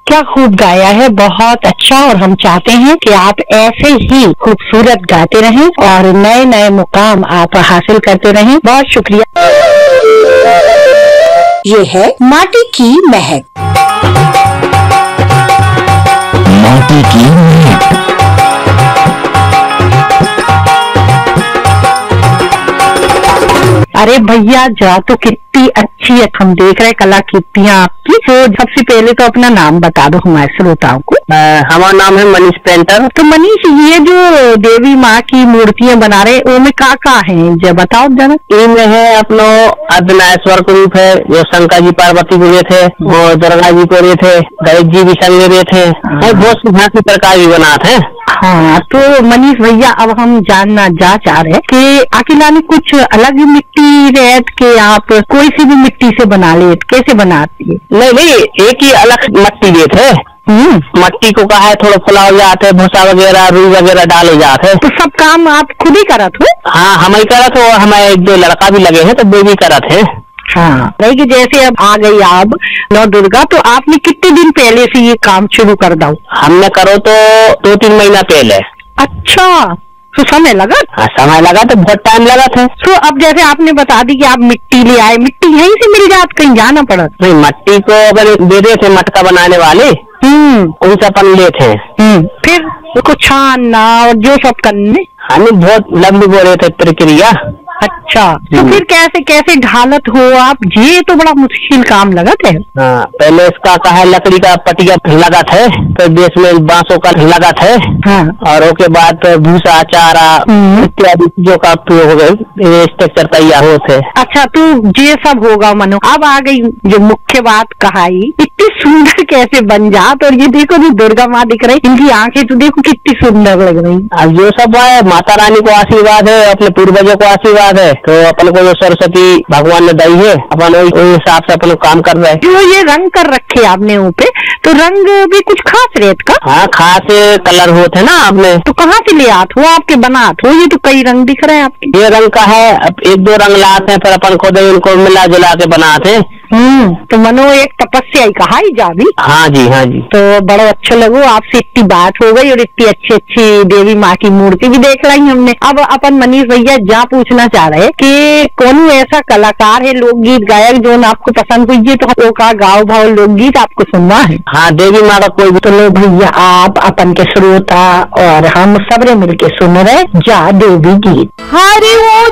क्या खूब गाया है, बहुत अच्छा। और हम चाहते हैं कि आप ऐसे ही खूबसूरत गाते रहें और नए नए मुकाम आप हासिल करते रहें। बहुत शुक्रिया। ये है माटी की महक। माटी की महक। अरे भैया जा तो कितनी अच्छी है, हम देख रहे कलाकृतियाँ आपकी। तो सबसे पहले तो अपना नाम बता दो हमारे श्रोताओं को। हमारा नाम है मनीष पेंटर। तो मनीष, ये जो देवी माँ की मूर्तियाँ बना रहे वो में का है जब बताओ जरा। इनमें है अपनो अर्धनारेश्वर को रूप है, जो शंकर जी पार्वती को थे, और दुर्गा जी को थे, गणेश जी भी संग थे, और बहुत सी भांति प्रकार भी बनाते हैं। हाँ, तो मनीष भैया अब हम जानना चाह रहे हैं कि अकेला ने कुछ अलग मिट्टी रेत के आप कोई सी भी मिट्टी से बना ले, कैसे बनाती है? नहीं, एक ही अलग मट्टी देते है। मट्टी को कहा है थोड़ा फुलाव जाते, भूसा वगैरह रुई वगैरह डाले जाते। तो सब काम आप खुद ही करत हो? हाँ, हम ही करत हो, हमारे एक दो लड़का भी लगे हैं तो वे भी करत है। हाँ, नहीं कि जैसे अब आ गई आप नौ दुर्गा, तो आपने कितने दिन पहले से ये काम शुरू कर दो? हमने करो तो 2-3 महीना पहले। अच्छा, तो समय लगा? हाँ, समय लगा तो बहुत टाइम लगा था। तो अब जैसे आपने बता दी कि आप मिट्टी ले आए, मिट्टी यहीं से मिल जात, कहीं जाना पड़ा? नहीं, मट्टी को अगर दे रहे थे मटका बनाने वाले, उनसे अपन लेते हैं। फिर उसको छानना और जो सब करने, हमें बहुत लंबी बोल रहे थे प्रक्रिया। अच्छा, तो फिर कैसे ढालत हो आप? ये तो बड़ा मुश्किल काम लगत है। हाँ, पहले इसका कहा लकड़ी का पटिया लगा था, फिर देश में बांसों का लगा था। हाँ। और उसके बाद भूसा चारा इत्यादि चीजों का उपयोग हो गए, स्ट्रक्चर तैयार होते। अच्छा, तो ये सब होगा मनो। अब आ गई जो मुख्य बात कहाई, इतनी सुंदर कैसे बन जात। और ये देखो जो दुर्गा माँ दिख रही, इनकी आंखें तो देखो कितनी सुंदर लग रही। अब जो सब है माता रानी को आशीर्वाद है, अपने पूर्वजों को आशीर्वाद है, तो अपन को जो सरस्वती भगवान ने दी है, अपन उस हिसाब से अपन काम कर रहे हैं। जो ये रंग कर रखे आपने ऊपर, तो रंग भी कुछ खास रेत का? हाँ, खास कलर होते ना आपने। तो कहाँ से ले आते हो आपके बनात हो? ये तो कई रंग दिख रहे हैं आपके। ये रंग का है, अब 1-2 रंग लाते हैं, फिर अपन खुद उनको मिला जुला के बनाते हैं। तो मनो एक तपस्या ही कहा ही जावी। हाँ जी। तो बड़ा अच्छा लगो, आपसे इतनी बात हो गई और इतनी अच्छी देवी माँ की मूर्ति भी देख लाई हमने। अब अपन मनीष भैया जा पूछना चाह रहे कि कौन ऐसा कलाकार है, लोकगीत गायक जो आपको पसंद हुई, तो का गाँव भाव लोकगीत आपको सुनना है? हाँ, देवी माँ का कोई भी। तो लो भैया, आप अपन के श्रोता और हम सबरे मिलके सुन रहे जा देवी गीत। हरि